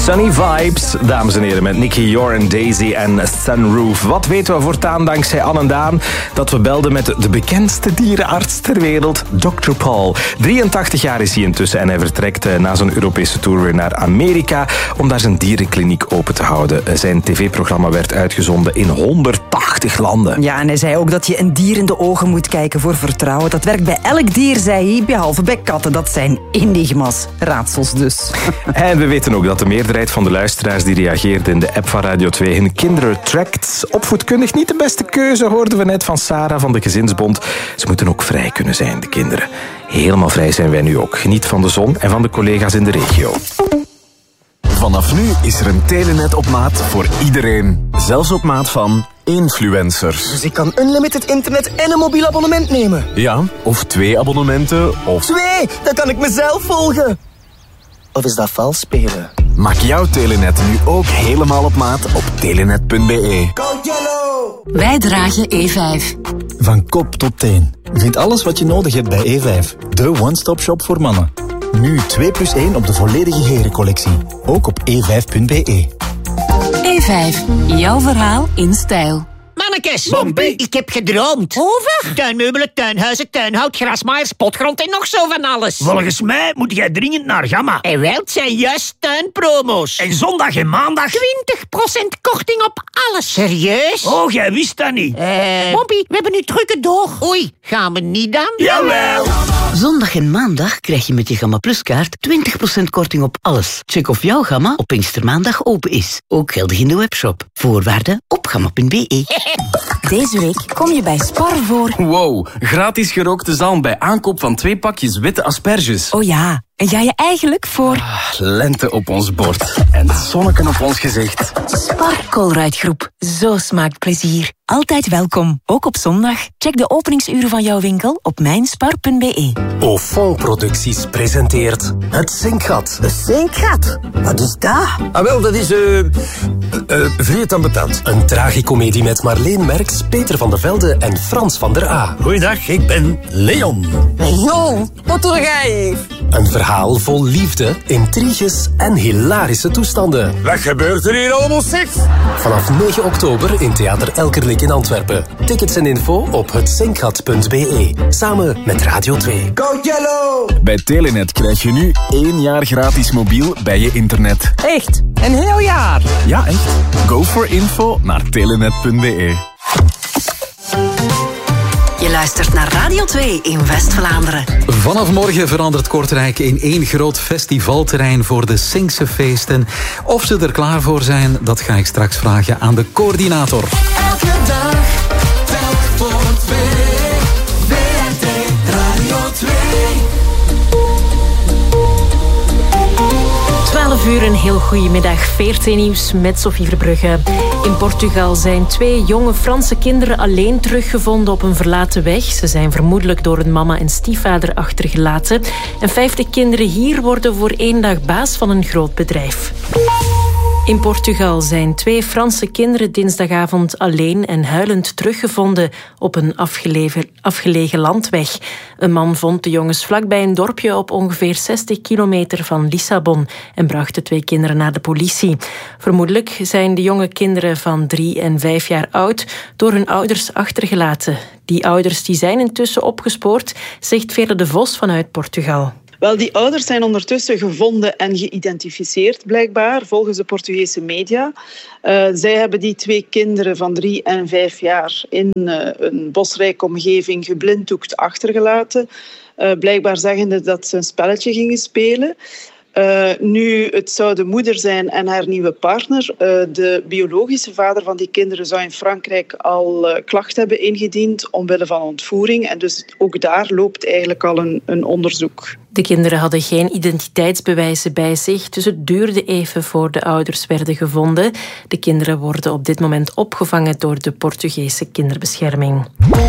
Sunny Vibes, dames en heren, met Nicky Jor, Daisy en Sunroof. Wat weten we voortaan dankzij Anne en Daan? Dat we belden met de bekendste dierenarts ter wereld, Dr. Paul. 83 jaar is hij intussen en hij vertrekt na zijn Europese tour weer naar Amerika om daar zijn dierenkliniek open te houden. Zijn tv-programma werd uitgezonden in 180 landen. Ja, en hij zei ook dat je een dier in de ogen moet kijken voor vertrouwen. Dat werkt bij elk dier, zei hij, behalve bij katten. Dat zijn enigma's, raadsels dus. En we weten ook dat de meerderheid van de luisteraars die reageerde in de app van Radio 2 hun kinderen trackt. Opvoedkundig niet de beste keuze, hoorden we net van Sarah van de Gezinsbond. Ze moeten ook vrij kunnen zijn, de kinderen. Helemaal vrij zijn wij nu ook. Geniet van de zon en van de collega's in de regio. Vanaf nu is er een telenet op maat voor iedereen. Zelfs op maat van influencers. Dus ik kan unlimited internet en een mobiel abonnement nemen? Ja, of 2 abonnementen, of... 2! Dan kan ik mezelf volgen. Of is dat vals spelen? Maak jouw telenet nu ook helemaal op maat op telenet.be. Wij dragen E5. Van kop tot teen. Vind alles wat je nodig hebt bij E5. De one-stop shop voor mannen. Nu 2+1 op de volledige herencollectie. Ook op e5.be. E5. Jouw verhaal in stijl. Mannekes, Bompie. ik heb gedroomd. Over? Tuinmeubelen, tuinhuizen, tuinhout, grasmaaiers, potgrond en nog zo van alles. Volgens mij moet jij dringend naar Gamma. En wel, het zijn juist tuinpromo's. En zondag en maandag? 20% korting op alles. Serieus? Oh, jij wist dat niet. Bompie, we hebben nu drukke door. Oei, gaan we niet dan? Jawel. Zondag en maandag krijg je met je Gamma Plus kaart 20% korting op alles. Check of jouw Gamma op Pinkstermaandag open is. Ook geldig in de webshop. Voorwaarden op gamma.be. Deze week kom je bij Spar voor... Wow, gratis gerookte zalm bij aankoop van 2 pakjes witte asperges. Oh ja, en ga je eigenlijk voor... Lente op ons bord en zonneken op ons gezicht. Spar Colruyt Groep. Zo smaakt plezier. Altijd welkom, ook op zondag. Check de openingsuren van jouw winkel op mijnspar.be. Ofon Producties presenteert Het Zinkgat. Een zinkgat? Wat is dat? Ah wel, dat is Vreed aan Betant. Een tragicomedie met Marleen Merks, Peter van de Velde en Frans van der A. Goeiedag, ik ben Leon. Leon? Wat doe jij? Een verhaal vol liefde, intriges en hilarische toestanden. Wat gebeurt er hier allemaal, zeg? Vanaf 9 oktober in Theater Elkerlijk in Antwerpen. Tickets en info op hetzinkgat.be. Samen met Radio 2. Go Yellow! Bij Telenet krijg je nu 1 jaar gratis mobiel bij je internet. Echt? Een heel jaar? Ja, echt. Go for info naar telenet.be. Je luistert naar Radio 2 in West-Vlaanderen. Vanaf morgen verandert Kortrijk in 1 groot festivalterrein voor de Sinkse feesten. Of ze er klaar voor zijn, dat ga ik straks vragen aan de coördinator. Elke dag, telk voor 2. VRT Radio 2. 12 uur, een heel goede middag. VRT Nieuws met Sophie Verbrugge. In Portugal zijn 2 jonge Franse kinderen alleen teruggevonden op een verlaten weg. Ze zijn vermoedelijk door hun mama en stiefvader achtergelaten. En 50 kinderen hier worden voor 1 dag baas van een groot bedrijf. In Portugal zijn 2 Franse kinderen dinsdagavond alleen en huilend teruggevonden op een afgelegen landweg. Een man vond de jongens vlakbij een dorpje op ongeveer 60 kilometer van Lissabon en bracht de 2 kinderen naar de politie. Vermoedelijk zijn de jonge kinderen van 3 en 5 jaar oud door hun ouders achtergelaten. Die ouders die zijn intussen opgespoord, zegt Veerle de Vos vanuit Portugal. Wel, die ouders zijn ondertussen gevonden en geïdentificeerd, blijkbaar, volgens de Portugese media. Zij hebben die 2 kinderen van 3 en 5 jaar in een bosrijke omgeving geblinddoekt achtergelaten. Blijkbaar zeggende dat ze een spelletje gingen spelen. Nu, het zou de moeder zijn en haar nieuwe partner. De biologische vader van die kinderen zou in Frankrijk al klacht hebben ingediend omwille van ontvoering. En dus ook daar loopt eigenlijk al een onderzoek. De kinderen hadden geen identiteitsbewijzen bij zich, dus het duurde even voor de ouders werden gevonden. De kinderen worden op dit moment opgevangen door de Portugese kinderbescherming.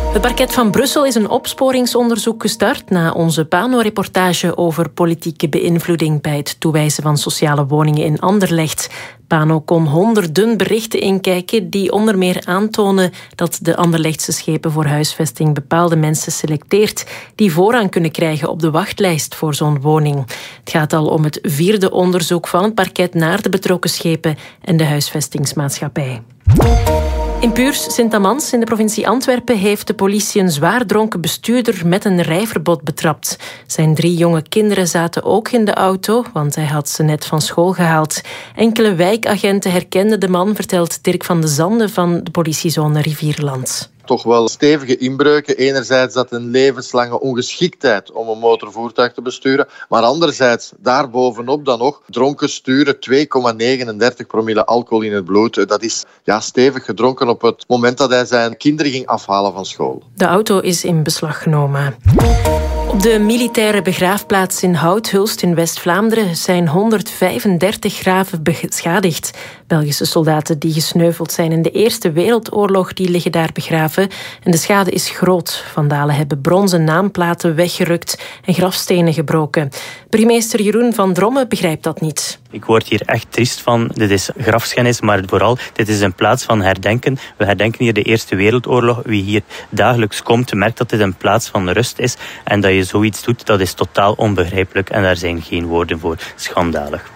Het parket van Brussel is een opsporingsonderzoek gestart na onze Pano-reportage over politieke beïnvloeding bij het toewijzen van sociale woningen in Anderlecht. Pano kon honderden berichten inkijken die onder meer aantonen dat de Anderlechtse schepen voor huisvesting bepaalde mensen selecteert die voorrang kunnen krijgen op de wachtlijst voor zo'n woning. Het gaat al om het 4e onderzoek van het parket naar de betrokken schepen en de huisvestingsmaatschappij. In Puurs, Sint-Amans in de provincie Antwerpen heeft de politie een zwaar dronken bestuurder met een rijverbod betrapt. Zijn 3 jonge kinderen zaten ook in de auto, want hij had ze net van school gehaald. Enkele wijkagenten herkenden de man, vertelt Dirk van de Zande van de politiezone Rivierland. Toch wel stevige inbreuken. Enerzijds dat een levenslange ongeschiktheid om een motorvoertuig te besturen, maar anderzijds daarbovenop dan nog dronken sturen, 2,39 promille alcohol in het bloed. Dat is stevig gedronken op het moment dat hij zijn kinderen ging afhalen van school. De auto is in beslag genomen. Op de militaire begraafplaats in Houthulst in West-Vlaanderen zijn 135 graven beschadigd. Belgische soldaten die gesneuveld zijn in de Eerste Wereldoorlog, die liggen daar begraven. En de schade is groot. Vandalen hebben bronzen naamplaten weggerukt en grafstenen gebroken. Burgemeester Jeroen van Dromme begrijpt dat niet. Ik word hier echt triest van. Dit is grafschennis, maar vooral, dit is een plaats van herdenken. We herdenken hier de Eerste Wereldoorlog. Wie hier dagelijks komt, merkt dat dit een plaats van rust is. En dat je zoiets doet, dat is totaal onbegrijpelijk. En daar zijn geen woorden voor. Schandalig.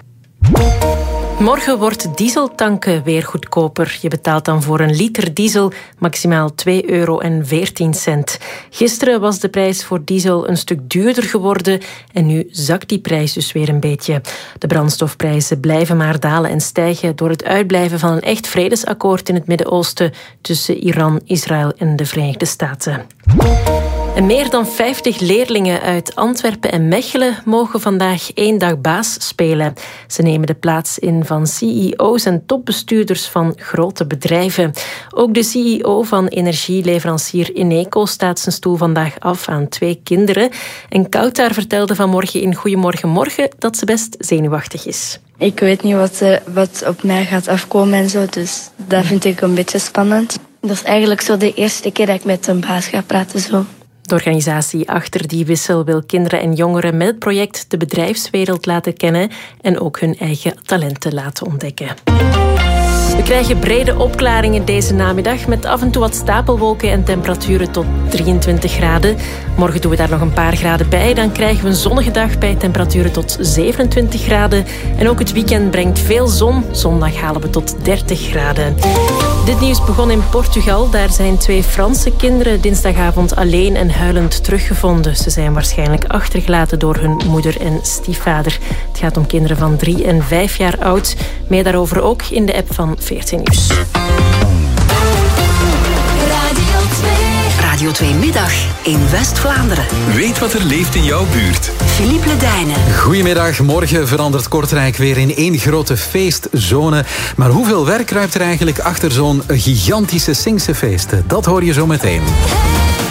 Morgen wordt dieseltanken weer goedkoper. Je betaalt dan voor een liter diesel maximaal €2,14. Gisteren was de prijs voor diesel een stuk duurder geworden en nu zakt die prijs dus weer een beetje. De brandstofprijzen blijven maar dalen en stijgen door het uitblijven van een echt vredesakkoord in het Midden-Oosten tussen Iran, Israël en de Verenigde Staten. En meer dan 50 leerlingen uit Antwerpen en Mechelen mogen vandaag 1 dag baas spelen. Ze nemen de plaats in van CEO's en topbestuurders van grote bedrijven. Ook de CEO van energieleverancier Eneco staat zijn stoel vandaag af aan 2 kinderen. En Koutar vertelde vanmorgen in Goedemorgen Morgen dat ze best zenuwachtig is. Ik weet niet wat op mij gaat afkomen en zo, dus dat vind ik een beetje spannend. Dat is eigenlijk zo de eerste keer dat ik met een baas ga praten zo. De organisatie achter die wissel wil kinderen en jongeren met het project de bedrijfswereld laten kennen en ook hun eigen talenten laten ontdekken. We krijgen brede opklaringen deze namiddag met af en toe wat stapelwolken en temperaturen tot 23 graden. Morgen doen we daar nog een paar graden bij. Dan krijgen we een zonnige dag bij temperaturen tot 27 graden. En ook het weekend brengt veel zon. Zondag halen we tot 30 graden. Dit nieuws begon in Portugal. Daar zijn 2 Franse kinderen dinsdagavond alleen en huilend teruggevonden. Ze zijn waarschijnlijk achtergelaten door hun moeder en stiefvader. Het gaat om kinderen van 3 en 5 jaar oud. Meer daarover ook in de app van 14 Nieuws. Radio 2 Middag in West-Vlaanderen. Weet wat er leeft in jouw buurt. Philippe Ledijnen. Goedemiddag, morgen verandert Kortrijk weer in 1 grote feestzone. Maar hoeveel werk kruipt er eigenlijk achter zo'n gigantische Singse feesten? Dat hoor je zo meteen.